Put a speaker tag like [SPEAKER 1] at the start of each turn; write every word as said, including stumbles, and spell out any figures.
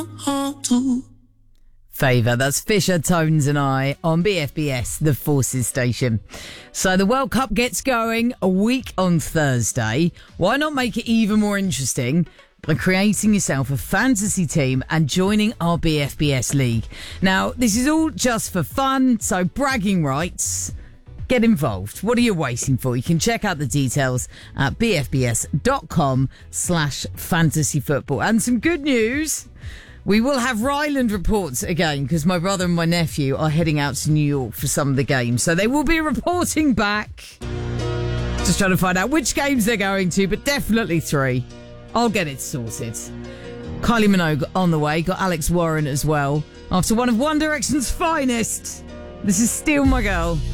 [SPEAKER 1] Favour, that's Fisher, Tones and I on B F B S, the Forces station. So the World Cup gets going a week on Thursday. Why not make it even more interesting by creating yourself a fantasy team and joining our B F B S league? Now, this is all just for fun, so bragging rights. Get involved. What are you waiting for? You can check out the details at bfbs.com slash fantasy football. And some good news. We will have Ryland reports again because my brother and my nephew are heading out to New York for some of the games. So they will be reporting back. Just trying to find out which games they're going to, but definitely three. I'll get it sorted. Kylie Minogue on the way. Got Alex Warren as well. After one of One Direction's finest. This is Steal My Girl.